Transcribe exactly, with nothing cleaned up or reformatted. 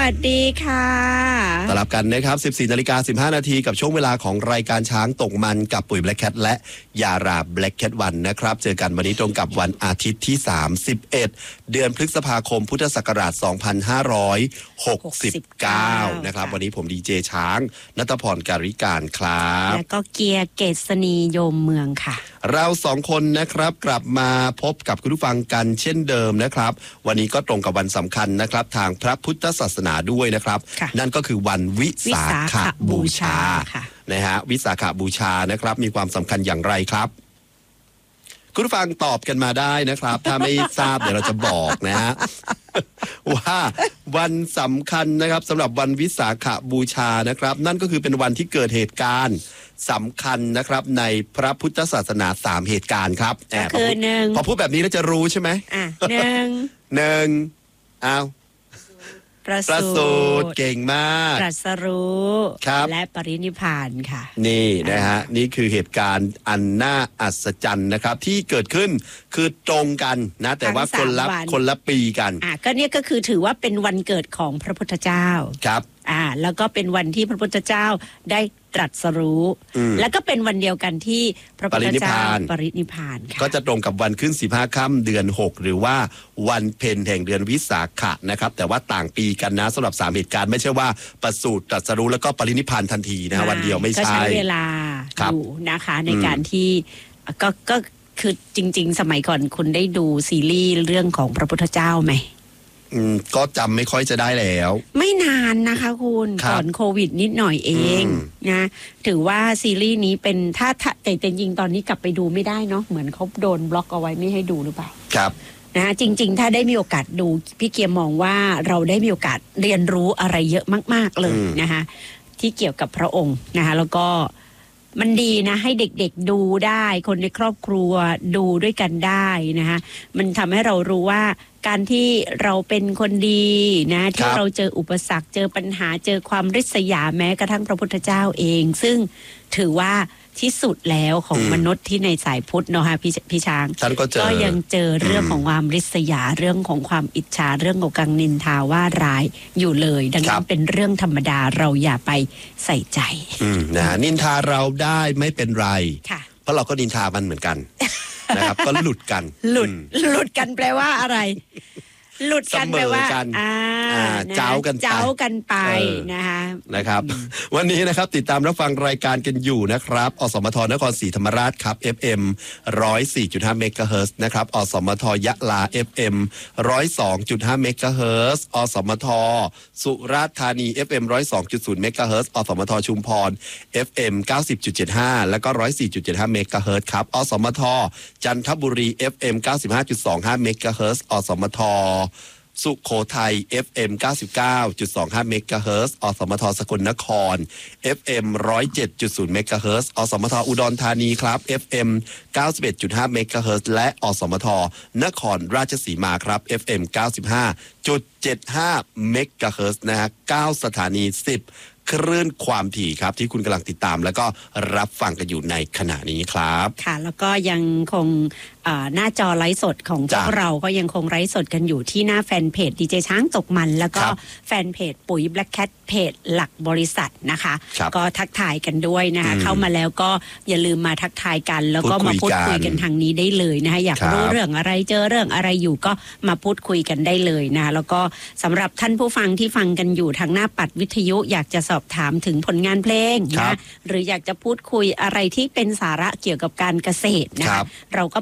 วัสดีค่ะต้อนรับกันนะครับ สิบสี่นาฬิกาสิบห้านาทีกับช่วงเวลาของรายการช้างตกมันกับปุ๋ย Black Cat และยารา Black Cat วันนะครับเจอกันวันนี้ตรงกับวันอาทิตย์ที่สามสิบเอ็ดเดือนพฤษภาคมพุทธศักราชสองพันห้าร้อยหกสิบเก้านะครับวันนี้ผมดีเจช้างณัฐพรการิการครับและก็เกียร์เกษณีโยมเมืองค่ะเราสองคนนะครับกลับมาพบกับคุณผู้ฟังกันเช่นเดิมนะครับวันนี้ก็ตรงกับวันสำคัญนะครับทางพระพุทธศาสนาด้วยนะครับนั่นก็คือวันวิสาขบูชานะฮะวิสาขบูชานะครับมีความสำคัญอย่างไรครับคุณผู้ฟังตอบกันมาได้นะครับถ้าไม่ทราบเดี๋ยวเราจะบอกนะฮะว่าวันสำคัญนะครับสำหรับวันวิสาขบูชานะครับนั่นก็คือเป็นวันที่เกิดเหตุการณ์สำคัญนะครับในพระพุทธศาสนาสามเหตุการณ์ครับก็คือหนึ่งพอพูดแบบนี้แล้วจะรู้ใช่ไหมอ่ะหนึ่งหนึ่งอ้าวประสูติเก่งมากตรัสรู้และปรินิพพานค่ะนี่นะฮะนี่คือเหตุการณ์อันน่าอัศจรรย์นะครับที่เกิดขึ้นคือตรงกันนะแต่ว่าคนละคนละปีกันอ่ะก็เนี่ยก็คือถือว่าเป็นวันเกิดของพระพุทธเจ้าครับอ่าแล้วก็เป็นวันที่พระพุทธเจ้าได้ตรัสรู้แล้วก็เป็นวันเดียวกันที่พระพุทธเจ้าปรินิพพานก็จะตรงกับวันขึ้นสิบห้าค่ำเดือนหกหรือว่าวันเพ็ญแห่งเดือนวิสาขะนะครับแต่ว่าต่างปีกันนะสำหรับสามเหตุการณ์ไม่ใช่ว่าประสูติตรัสรู้แล้วก็ปรินิพพานทันทีนะวันเดียวไม่ใช่ก็ใช้เวลาอยู่นะคะในการที่ก็ก็คือจริงๆสมัยก่อนคุณได้ดูซีรีส์เรื่องของพระพุทธเจ้าไหมก็จำไม่ค่อยจะได้แล้วไม่นานนะคะคุณก่อนโควิดนิดหน่อยเองนะถือว่าซีรีส์นี้เป็นถ้าแต่แต่จริงตอนนี้กลับไปดูไม่ได้เนาะเหมือนเขาโดนบล็อกเอาไว้ไม่ให้ดูหรือเปล่าครับนะจริงๆถ้าได้มีโอกาสดูพี่เกียร์มองว่าเราได้มีโอกาสเรียนรู้อะไรเยอะมากๆเลยนะคะที่เกี่ยวกับพระองค์นะคะแล้วก็มันดีนะให้เด็กๆดูได้คนในครอบครัวดูด้วยกันได้นะคะมันทำให้เรารู้ว่าการที่เราเป็นคนดีนะที่เราเจออุปสรรคเจอปัญหาเจอความริษยาแม้กระทั่งพระพุทธเจ้าเองซึ่งถือว่าที่สุดแล้วของมนุษย์ที่ในสายพุทธเนาะค่ะพี่พี่ช้างก็ก็ยังเจอเรื่องของความริษยาเรื่องของความอิจฉาเรื่องของการนินทาว่าร้ายอยู่เลยดังนั้นเป็นเรื่องธรรมดาเราอย่าไปใส่ใจนะนินทาเราได้ไม่เป็นไรเพราะเราก็นินทามันเหมือนกันนะครับก็หลุดกันหลุดหลุดกันแปลว่าอะไรหลุดกันแปลว่าอ่าเจ้ากันเจ้ากันไปนะคะนะครับวันนี้นะครับติดตามรับฟังรายการกันอยู่นะครับอสมทนครศรีธรรมราชครับ เอฟ เอ็ม หนึ่งร้อยสี่จุดห้า เมกะเฮิรตซ์นะครับอสมทยะลา เอฟ เอ็ม หนึ่งร้อยสองจุดห้า เมกะเฮิรตซ์อสมทสุราษฎร์ธานี เอฟ เอ็ม หนึ่งร้อยสองจุดศูนย์ เมกะเฮิรตซ์อสมทชุมพร เอฟ เอ็ม เก้าสิบจุดเจ็ดห้า แล้วก็ หนึ่งร้อยสี่จุดเจ็ดห้า เมกะเฮิรตซ์ครับอสมทจันทบุรี เอฟ เอ็ม เก้าสิบห้าจุดสองห้า เมกะเฮิรตซ์อสมทสุโขทัย เอฟ เอ็ม เก้าสิบเก้าจุดสองห้า เมกะเฮิรตซ์อสมทสกลนคร เอฟ เอ็ม หนึ่งร้อยเจ็ดจุดศูนย์ เมกะเฮิรตซ์อสมทอุดรธานีครับ เอฟ เอ็ม เก้าสิบเอ็ดจุดห้า เมกะเฮิรตซ์และอสมทนครราชสีมาครับ เอฟ เอ็ม เก้าสิบห้าจุดเจ็ดห้า เมกะเฮิรตซ์นะฮะเก้าสถานีสิบคลื่นความถี่ครับที่คุณกำลังติดตามแล้วก็รับฟังกันอยู่ในขณะนี้ครับค่ะแล้วก็ยังคงหน้าจอไลฟ์สดของพวกเราก็ยังคงไลฟ์สดกันอยู่ที่หน้าแฟนเพจดีเจช้างตกมันแล้วก็แฟนเพจปุ๋ย Black Cat เพจหลักบริษัทนะคะก็ทักทายกันด้วยนะคะเข้ามาแล้วก็อย่าลืมมาทักทายกันแล้วก็มาพูดคุยกันทางนี้ได้เลยนะคะอยากรู้เรื่องอะไรเจอเรื่องอะไรอยู่ก็มาพูดคุยกันได้เลยนะแล้วก็สำหรับท่านผู้ฟังที่ฟังกันอยู่ทางหน้าปัดวิทยุอยากจะสอบถามถึงผลงานเพลงนะหรืออยากจะพูดคุยอะไรที่เป็นสาระเกี่ยวกับการเกษตรนะเราก็